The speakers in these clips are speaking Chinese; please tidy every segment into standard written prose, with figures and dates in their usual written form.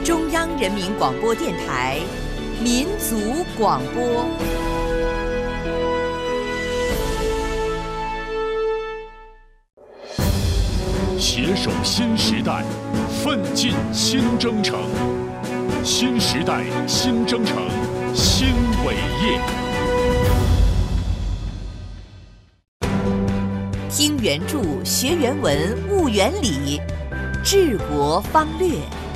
中央人民广播电台民族广播。 携手新时代，奋进新征程。新时代新征程新伟业。 听原著，学原文，悟原理，治国方略。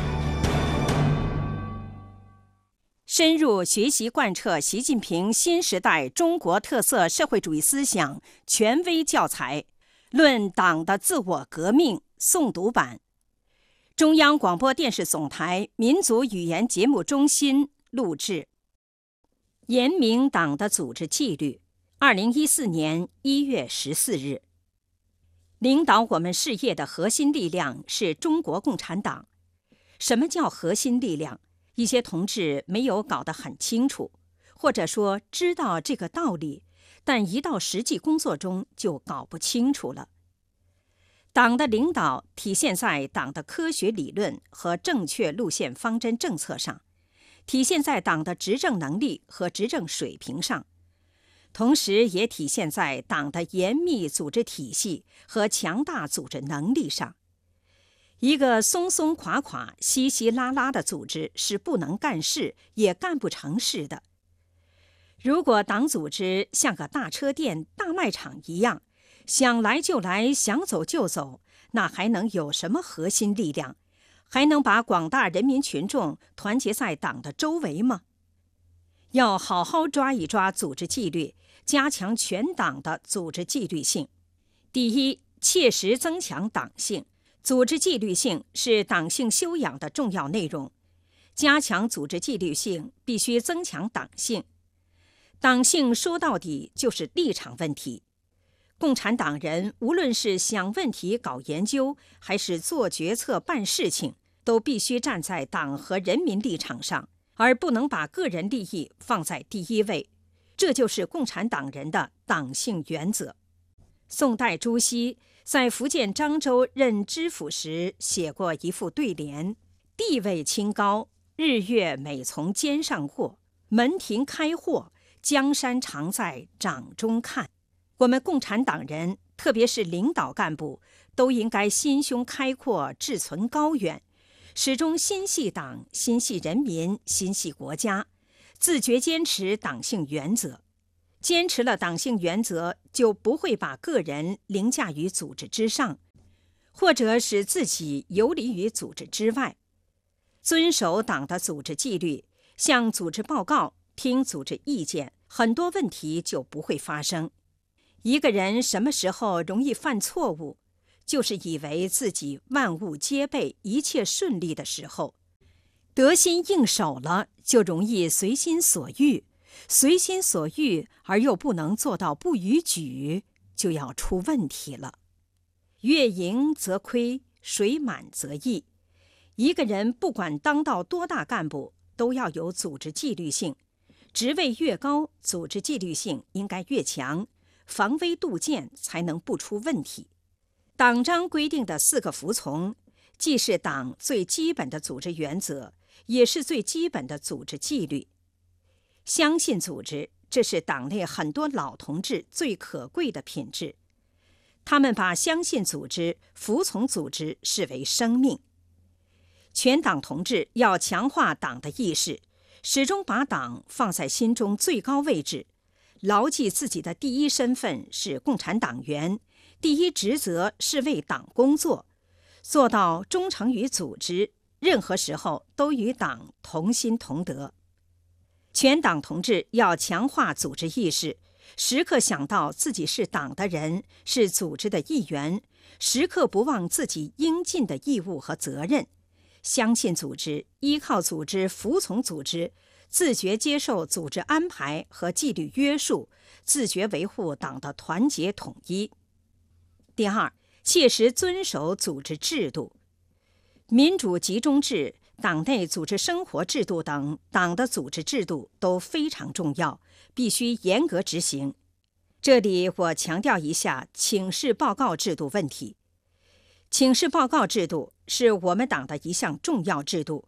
深入学习贯彻习近平新时代中国特色社会主义思想权威教材《论党的自我革命》诵读版，中央广播电视总台民族语言节目中心录制。严明党的组织纪律，2014年1月14日。领导我们事业的核心力量是中国共产党。什么叫核心力量？一些同志没有搞得很清楚，或者说知道这个道理，但一到实际工作中就搞不清楚了。党的领导体现在党的科学理论和正确路线方针政策上，体现在党的执政能力和执政水平上，同时也体现在党的严密组织体系和强大组织能力上。一个松松垮垮、稀稀拉拉的组织是不能干事，也干不成事的。如果党组织像个大车店、大卖场一样，想来就来，想走就走，那还能有什么核心力量？还能把广大人民群众团结在党的周围吗？要好好抓一抓组织纪律，加强全党的组织纪律性。第一，切实增强党性。组织纪律性是党性修养的重要内容。加强组织纪律性，必须增强党性。党性说到底就是立场问题。共产党人无论是想问题、搞研究，还是做决策、办事情，都必须站在党和人民立场上，而不能把个人利益放在第一位。这就是共产党人的党性原则。宋代朱熹在福建漳州任知府时写过一副对联：地位清高，日月每从肩上过，门庭开豁，江山常在掌中看。我们共产党人，特别是领导干部，都应该心胸开阔，志存高远，始终心系党、心系人民、心系国家，自觉坚持党性原则。坚持了党性原则，就不会把个人凌驾于组织之上，或者使自己游离于组织之外。遵守党的组织纪律，向组织报告，听组织意见，很多问题就不会发生。一个人什么时候容易犯错误，就是以为自己万物皆备、一切顺利的时候。得心应手了，就容易随心所欲。随心所欲而又不能做到不逾矩，就要出问题了。月盈则亏，水满则溢。一个人不管当到多大干部，都要有组织纪律性。职位越高，组织纪律性应该越强，防微杜渐才能不出问题。党章规定的4个服从，既是党最基本的组织原则，也是最基本的组织纪律。相信组织，这是党内很多老同志最可贵的品质。他们把相信组织、服从组织视为生命。全党同志要强化党的意识，始终把党放在心中最高位置，牢记自己的第一身份是共产党员，第一职责是为党工作，做到忠诚于组织，任何时候都与党同心同德。全党同志要强化组织意识，时刻想到自己是党的人，是组织的一员，时刻不忘自己应尽的义务和责任。相信组织，依靠组织，服从组织，自觉接受组织安排和纪律约束，自觉维护党的团结统一。第二，切实遵守组织制度。民主集中制、党内组织生活制度等党的组织制度都非常重要，必须严格执行。这里我强调一下请示报告制度问题。请示报告制度是我们党的一项重要制度，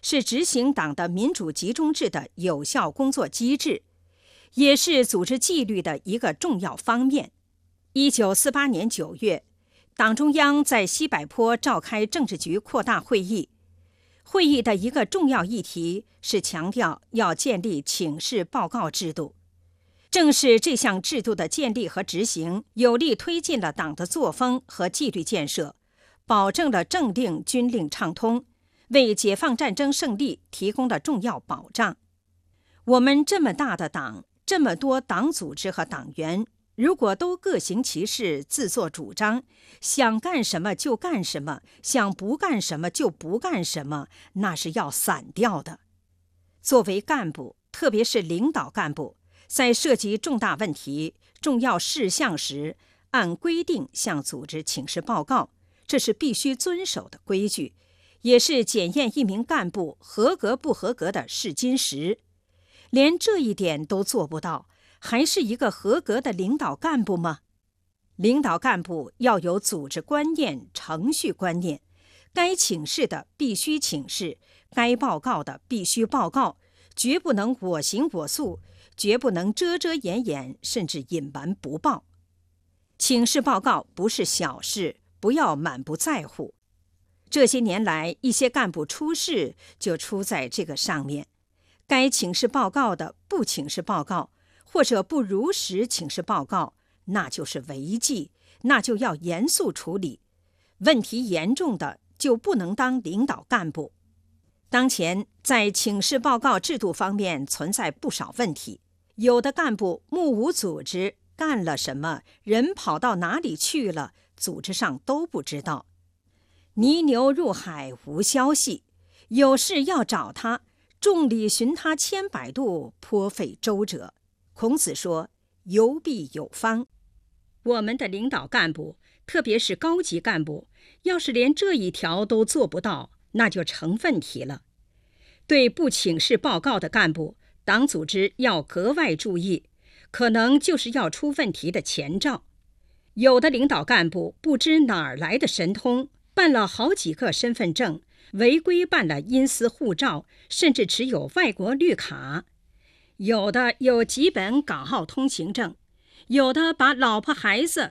是执行党的民主集中制的有效工作机制，也是组织纪律的一个重要方面。1948年9月，党中央在西柏坡召开政治局扩大会议。会议的一个重要议题是强调要建立请示报告制度。正是这项制度的建立和执行，有力推进了党的作风和纪律建设，保证了政令军令畅通，为解放战争胜利提供了重要保障。我们这么大的党，这么多党组织和党员，如果都各行其事，自作主张，想干什么就干什么，想不干什么就不干什么，那是要散掉的。作为干部，特别是领导干部，在涉及重大问题、重要事项时，按规定向组织请示报告，这是必须遵守的规矩，也是检验一名干部合格不合格的试金石。连这一点都做不到，还是一个合格的领导干部吗？领导干部要有组织观念、程序观念，该请示的必须请示，该报告的必须报告，绝不能我行我素，绝不能遮遮掩掩，甚至隐瞒不报。请示报告不是小事，不要满不在乎。这些年来，一些干部出事就出在这个上面。该请示报告的不请示报告，或者不如实请示报告，那就是违纪，那就要严肃处理。问题严重的就不能当领导干部。当前在请示报告制度方面存在不少问题，有的干部目无组织，干了什么，人跑到哪里去了，组织上都不知道。泥牛入海无消息，有事要找他，众里寻他千百度，颇费周折。孔子说：“游必有方。”我们的领导干部，特别是高级干部，要是连这一条都做不到，那就成问题了。对不请示报告的干部，党组织要格外注意，可能就是要出问题的前兆。有的领导干部不知哪儿来的神通，办了好几个身份证，违规办了阴私护照，甚至持有外国绿卡。有的有几本港澳通行证，有的把老婆孩子